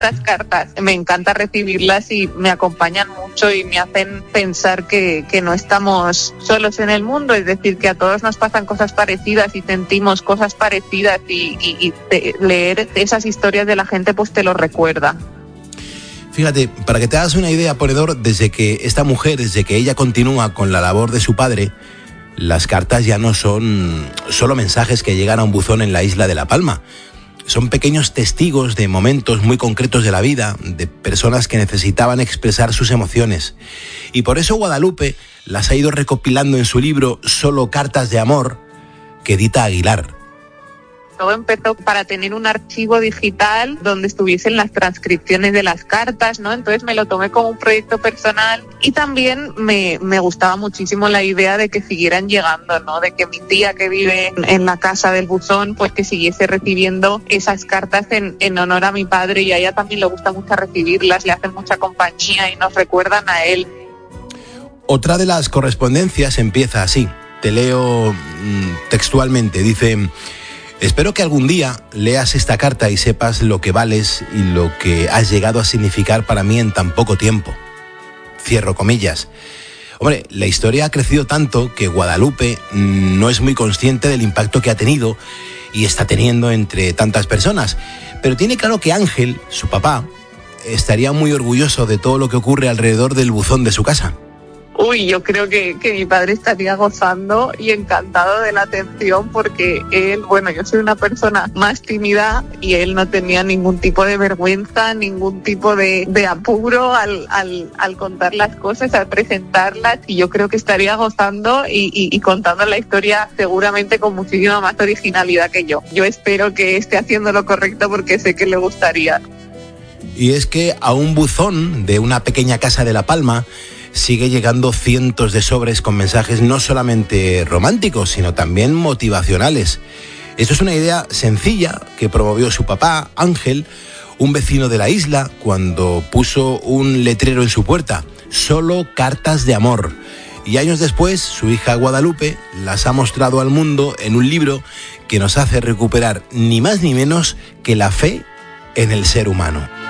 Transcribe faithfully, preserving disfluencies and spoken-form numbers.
Estas cartas me encanta recibirlas y me acompañan mucho y me hacen pensar que, que no estamos solos en el mundo, es decir, que a todos nos pasan cosas parecidas y sentimos cosas parecidas y, y, y te, leer esas historias de la gente pues te lo recuerda. Fíjate, para que te hagas una idea, ponedor, desde que esta mujer, desde que ella continúa con la labor de su padre, las cartas ya no son solo mensajes que llegan a un buzón en la isla de La Palma. Son pequeños testigos de momentos muy concretos de la vida, de personas que necesitaban expresar sus emociones. Y por eso Guadalupe las ha ido recopilando en su libro Solo cartas de amor, que edita Aguilar. Todo empezó para tener un archivo digital donde estuviesen las transcripciones de las cartas, ¿no? Entonces me lo tomé como un proyecto personal y también me, me gustaba muchísimo la idea de que siguieran llegando, ¿no? De que mi tía que vive en, en la casa del buzón, pues que siguiese recibiendo esas cartas en, en honor a mi padre, y a ella también le gusta mucho recibirlas, le hacen mucha compañía y nos recuerdan a él. Otra de las correspondencias empieza así, te leo mmm, textualmente, dice: espero que algún día leas esta carta y sepas lo que vales y lo que has llegado a significar para mí en tan poco tiempo. Cierro comillas. Hombre, la historia ha crecido tanto que Guadalupe no es muy consciente del impacto que ha tenido y está teniendo entre tantas personas. Pero tiene claro que Ángel, su papá, estaría muy orgulloso de todo lo que ocurre alrededor del buzón de su casa. Uy, yo creo que, que mi padre estaría gozando y encantado de la atención, porque él, bueno, yo soy una persona más tímida y él no tenía ningún tipo de vergüenza, ningún tipo de, de apuro al, al, al contar las cosas, al presentarlas, y yo creo que estaría gozando y, y, y contando la historia seguramente con muchísima más originalidad que yo. Yo espero que esté haciendo lo correcto porque sé que le gustaría. Y es que a un buzón de una pequeña casa de La Palma sigue llegando cientos de sobres con mensajes no solamente románticos, sino también motivacionales. Esto es una idea sencilla que promovió su papá, Ángel, un vecino de la isla, cuando puso un letrero en su puerta: solo cartas de amor. Y años después, su hija Guadalupe las ha mostrado al mundo en un libro que nos hace recuperar ni más ni menos que la fe en el ser humano.